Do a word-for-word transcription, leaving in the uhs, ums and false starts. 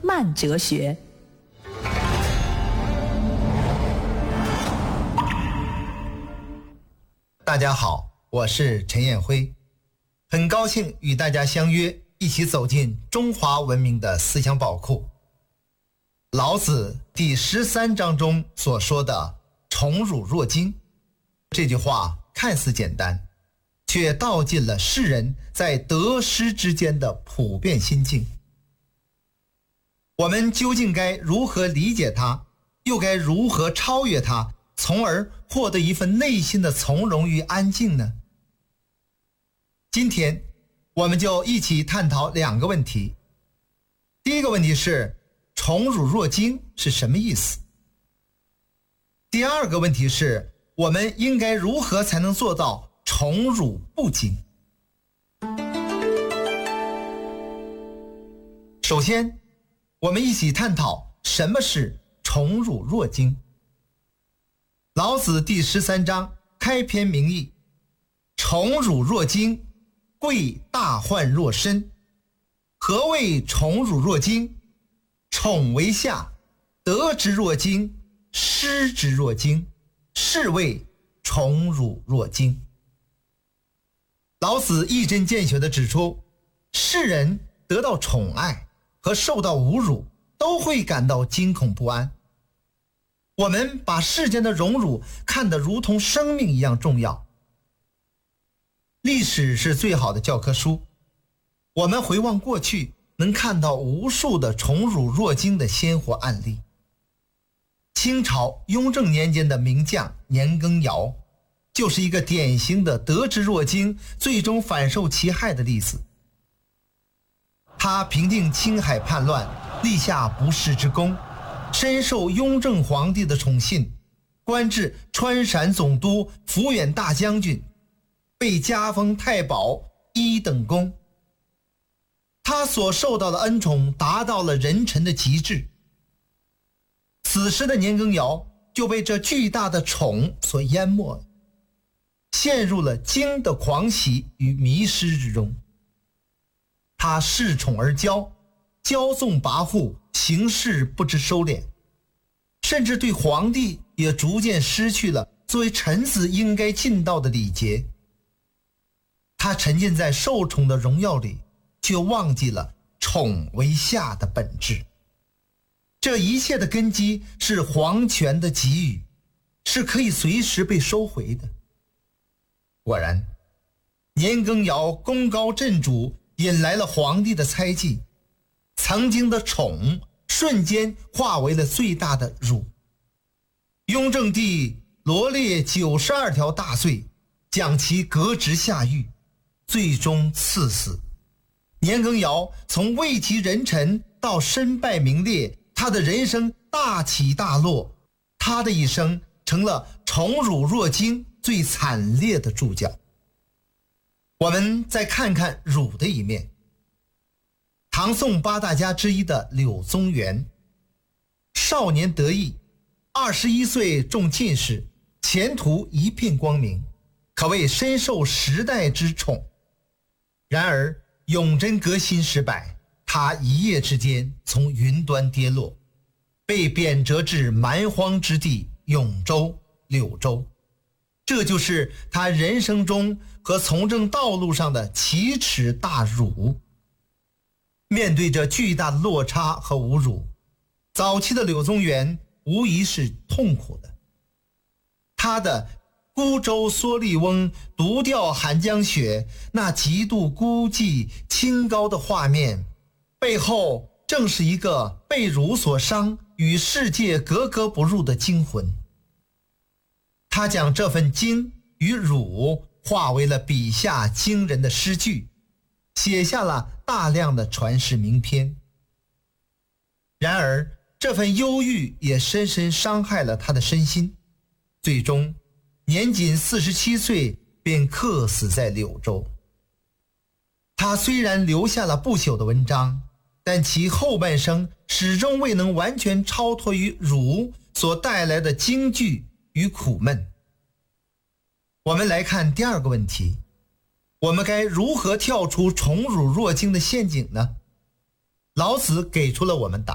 慢哲学。 大家好，我是陈彦辉，很高兴与大家相约，一起走进中华文明的思想宝库。老子第十三章中所说的宠辱若惊，这句话看似简单，却道尽了世人在得失之间的普遍心境。我们究竟该如何理解它，又该如何超越它，从而获得一份内心的从容与安静呢？今天我们就一起探讨两个问题。第一个问题是，宠辱若惊是什么意思？第二个问题是，我们应该如何才能做到宠辱不惊？首先，我们一起探讨什么是宠辱若惊。老子第十三章开篇明义：宠辱若惊，贵大患若身。何谓宠辱若惊？宠为下，得之若惊，失之若惊，是谓宠辱若惊。老子一针见血地指出，世人得到宠爱和受到侮辱都会感到惊恐不安。我们把世间的荣辱看得如同生命一样重要。历史是最好的教科书，我们回望过去，能看到无数的宠辱若惊的鲜活案例。清朝雍正年间的名将年羹尧就是一个典型的得之若惊，最终反受其害的例子。他平定青海叛乱，立下不世之功，深受雍正皇帝的宠信，官至川陕总督、抚远大将军，被加封太保一等功。他所受到的恩宠达到了人臣的极致。此时的年羹尧就被这巨大的宠所淹没了，陷入了惊的狂喜与迷失之中。他恃宠而骄，骄纵跋扈，行事不知收敛，甚至对皇帝也逐渐失去了作为臣子应该尽到的礼节。他沉浸在受宠的荣耀里，却忘记了宠为下的本质。这一切的根基是皇权的给予，是可以随时被收回的。果然，年羹尧功高震主，引来了皇帝的猜忌，曾经的宠瞬间化为了最大的辱。雍正帝罗列九十二条大罪，将其革职下狱，最终赐死。年羹尧从位极人臣到身败名裂，他的人生大起大落，他的一生成了宠辱若惊最惨烈的注脚。我们再看看辱的一面。唐宋八大家之一的柳宗元，少年得意，二十一岁中进士，前途一片光明，可谓深受时代之宠。然而永贞革新失败，他一夜之间从云端跌落，被贬谪至蛮荒之地永州、柳州。这就是他人生中和从政道路上的奇耻大辱。面对着巨大的落差和侮辱，早期的柳宗元无疑是痛苦的。他的孤舟蓑笠翁，独钓寒江雪，那极度孤寂清高的画面，背后正是一个被辱所伤，与世界格格不入的精魂。他将这份惊与辱化为了笔下惊人的诗句，写下了大量的传世名篇。然而这份忧郁也深深伤害了他的身心，最终年仅四十七岁便客死在柳州。他虽然留下了不朽的文章，但其后半生始终未能完全超脱于辱所带来的惊惧与苦闷。我们来看第二个问题，我们该如何跳出宠辱若惊的陷阱呢？老子给出了我们答案。